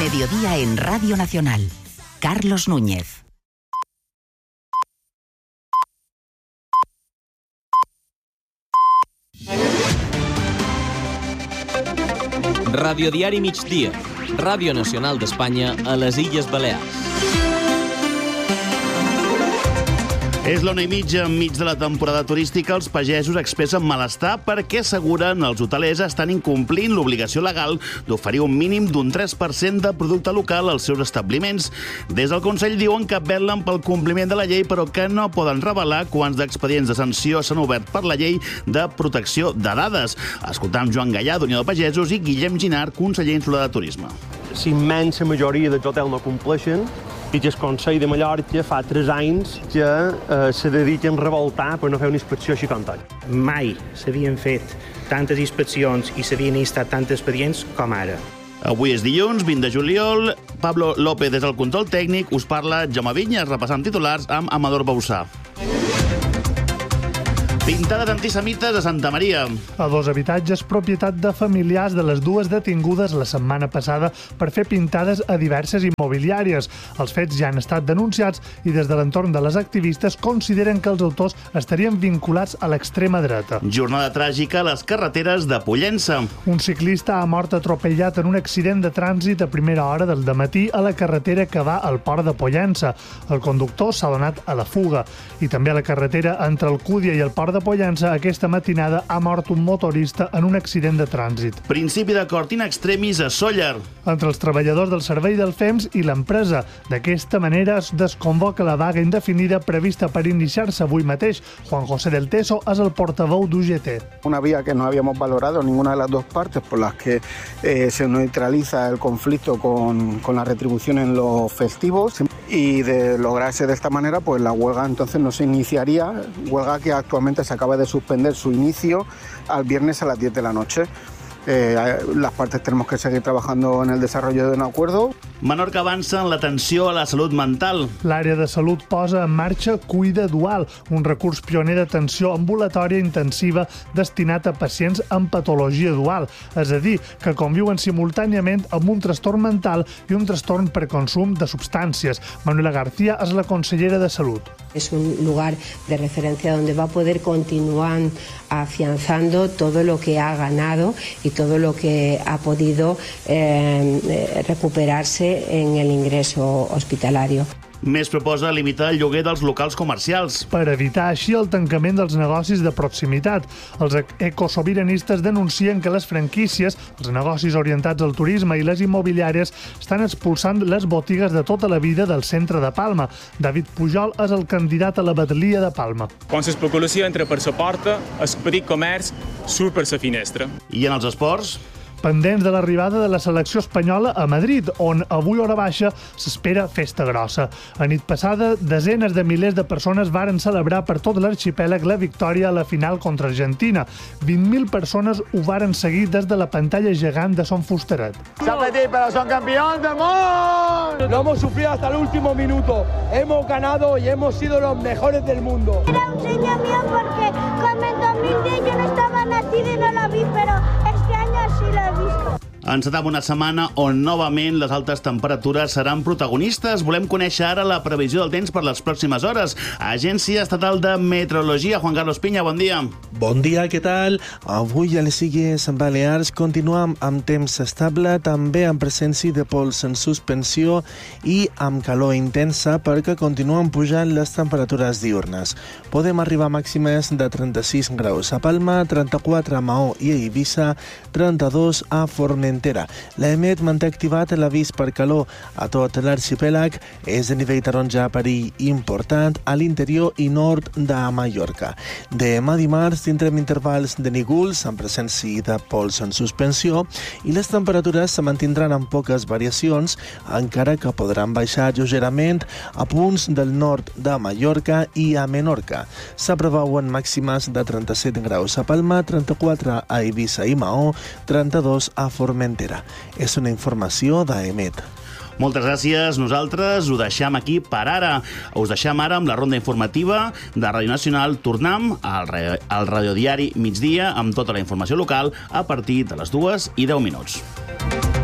mediodía en Radio Nacional. Carlos Núñez. Radiodiari Migdia, Ràdio Nacional d'Espanya a les Illes Balears. És l'1:30 enmig de la temporada turística. Els pagesos expressen malestar perquè asseguren els hotelers estan incomplint l'obligació legal d'oferir un mínim d'un 3% de producte local als seus establiments. Des del Consell diuen que vetllen pel compliment de la llei, però que no poden revelar quants d'expedients de sanció s'han obert per la llei de protecció de dades. Escoltam Joan Gallà, d'Unió de Pagesos, i Guillem Ginard, conseller insular de Turisme. La immensa majoria dels hotels no compleixen i el Consell de Mallorca fa 3 anys que se dediquen a revoltar per no fer una inspecció així com tot. Mai s'havien fet tantes inspeccions i s'havien instat tants expedients com ara. Avui és dilluns, 20 de juliol. Pablo López des del control tècnic. Us parla Jaume Vinyes, repassant titulars amb Amador Bausà. Pintades antisemites a Santa Maria. A 2 habitatges, propietat de familiars de les 2 detingudes la setmana passada per fer pintades a diverses immobiliàries. Els fets ja han estat denunciats i des de l'entorn de les activistes consideren que els autors estarien vinculats a l'extrema dreta. Jornada tràgica a les carreteres de Pollença. Un ciclista ha mort atropellat en un accident de trànsit a primera hora del dematí a la carretera que va al port de Pollença. El conductor s'ha donat a la fuga. I també a la carretera entre Alcúdia i el port de Pollença, aquesta matinada ha mort un motorista en un accident de trànsit. Principi d'acord in extremis a Sóller. Entre els treballadors del servei del FEMS i l'empresa. D'aquesta manera es desconvoca la vaga indefinida prevista per iniciar-se avui mateix. Juan José del Teso és el portaveu d'UGT. Una vía que no habíamos valorado ninguna de las dos partes por las que se neutraliza el conflicto con la retribución en los festivos, y de lograrse de esta manera, pues la huelga entonces no se iniciaría, huelga que actualmente se acaba de suspender su inicio al viernes a las 10 de la noche. Las partes tenemos que seguir trabajando en el desarrollo de un acuerdo. Menorca avança en l'atenció a la salut mental. L'àrea de salut posa en marxa Cuida Dual, un recurs pioner d'atenció ambulatòria intensiva destinat a pacients amb patologia dual, és a dir, que conviuen simultàniament amb un trastorn mental i un trastorn per consum de substàncies. Manuela García és la consellera de Salut. Es un lugar de referencia donde va a poder continuar afianzando todo lo que ha ganado y todo lo que ha podido recuperarse en el ingreso hospitalario. Més proposa limitar el lloguer dels locals comercials. Per evitar així el tancament dels negocis de proximitat. Els ecosobiranistes denuncien que les franquícies, els negocis orientats al turisme i les immobiliàries estan expulsant les botigues de tota la vida del centre de Palma. David Pujol és el candidat a la batllia de Palma. Quan l'especulació entra per la porta, el petit comerç surt per la finestra. I en els esports? Pendents de l'arribada de la selecció espanyola a Madrid, on avui hora baixa s'espera festa grossa. A nit passada, desenes de milers de persones varen celebrar per tot l'arxipèlag la victòria a la final contra Argentina. 20.000 persones ho varen seguir des de la pantalla gegant de Son Fusteret. Zapetit, pero son campeón del mundo. Lo hemos sufrido hasta el último minuto. Hemos ganado y hemos sido los mejores del mundo. Era un sueño mío porque como en 2010 yo no estaba nacida y no la vi, pero este año sí la he visto. Encetam una setmana on novament les altes temperatures seran protagonistes. Volem conèixer ara la previsió del temps per les pròximes hores. Agència Estatal de Meteorologia. Juan Carlos Piña, bon dia. Bon dia, què tal? Avui a les Illes Balears continuem amb temps estable, també amb presència de pols en suspensió i amb calor intensa perquè continuen pujant les temperatures diurnes. Podem arribar a màximes de 36 graus a Palma, 34 a Maó i a Eivissa, 32 a Formentera. L'EMET manté activat l'avís per calor a tot l'arxipèlag. És de nivell taronja perill important a l'interior i nord de Mallorca. Demà dimarts tindrem intervals de núvols amb presència de pols en suspensió i les temperatures se mantindran amb poques variacions, encara que podran baixar lleugerament a punts del nord de Mallorca i a Menorca. S'apreveuen màximes de 37 graus a Palma, 34 a Eivissa i Maó, 32 a Formentera. És una informació d'EMET. Moltes gràcies. Nosaltres ho deixam aquí per ara. Us deixam ara amb la ronda informativa de Ràdio Nacional. Tornem al radiodiari migdia amb tota la informació local a partir de les 2:10.